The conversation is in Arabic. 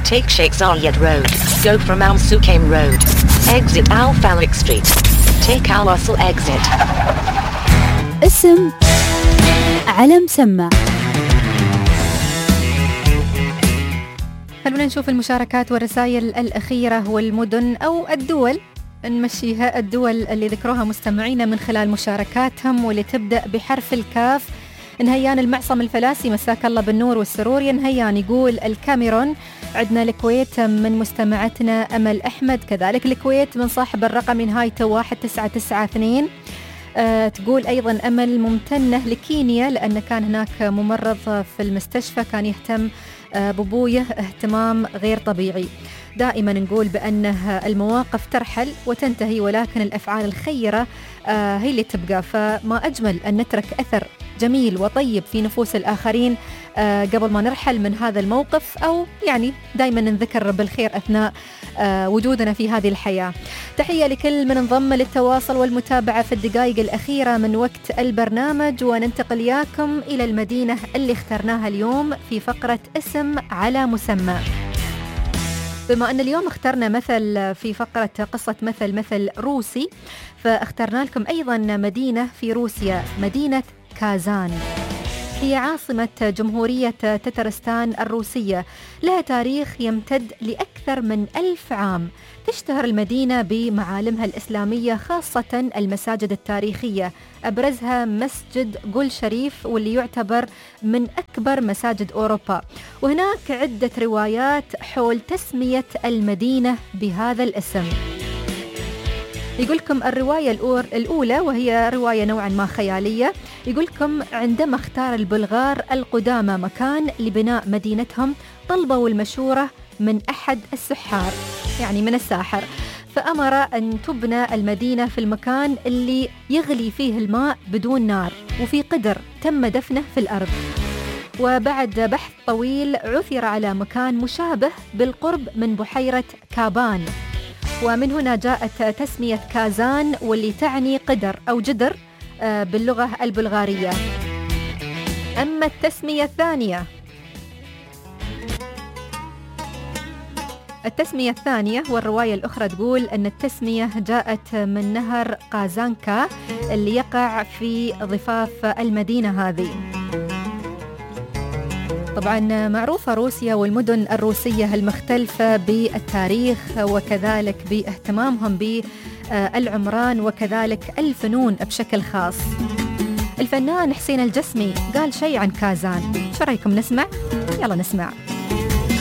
Take Sheikh Zayed Road. Go from Al Sukaim Road. Exit Al Falak Street. Take Al Wasl exit. اسم على مسمى. خلونا نشوف المشاركات والرسائل الأخيرة والمدن أو الدول، نمشيها الدول اللي ذكروها مستمعينا من خلال مشاركاتهم، واللي تبدأ بحرف الكاف. نهيان المعصم الفلاسي، مساك الله بالنور والسرور يا نهيان، يقول الكاميرون. عندنا الكويت من مستمعتنا أمل أحمد، كذلك الكويت من صاحب الرقم نهايته 1992. تقول أيضا أمل ممتنة لكينيا لأن كان هناك ممرض في المستشفى كان يهتم بابويه اهتمام غير طبيعي. دائما نقول بأن المواقف ترحل وتنتهي، ولكن الأفعال الخيرة هي اللي تبقى. فما أجمل أن نترك أثر جميل وطيب في نفوس الآخرين قبل ما نرحل من هذا الموقف، أو يعني دائما نذكر بالخير أثناء وجودنا في هذه الحياة. تحية لكل من انضم للتواصل والمتابعة في الدقائق الأخيرة من وقت البرنامج، وننتقل ياكم إلى المدينة اللي اخترناها اليوم في فقرة اسم على مسمى. بما أن اليوم اخترنا مثل في فقرة قصة مثل روسي، فاخترنا لكم أيضا مدينة في روسيا، مدينة كازان. هي عاصمة جمهورية تترستان الروسية، لها تاريخ يمتد لأكثر من 1000 عام. تشتهر المدينة بمعالمها الإسلامية، خاصة المساجد التاريخية، أبرزها مسجد قل شريف واللي يعتبر من أكبر مساجد أوروبا. وهناك عدة روايات حول تسمية المدينة بهذا الاسم. يقولكم الرواية الأولى، وهي رواية نوعا ما خيالية، يقولكم عندما اختار البلغار القدامى مكان لبناء مدينتهم طلبوا المشورة من أحد السحار، يعني من الساحر، فأمر أن تبنى المدينة في المكان اللي يغلي فيه الماء بدون نار، وفي قدر تم دفنه في الأرض. وبعد بحث طويل عثر على مكان مشابه بالقرب من بحيرة كابان، ومن هنا جاءت تسمية كازان، واللي تعني قدر أو جدر باللغة البلغارية. أما التسمية الثانية والرواية الأخرى تقول أن التسمية جاءت من نهر قازانكا اللي يقع في ضفاف المدينة هذه. طبعا معروفة روسيا والمدن الروسية المختلفة بالتاريخ، وكذلك باهتمامهم بالعمران وكذلك الفنون بشكل خاص. الفنان حسين الجسمي قال شيء عن كازان، شو رأيكم نسمع؟ يلا نسمع.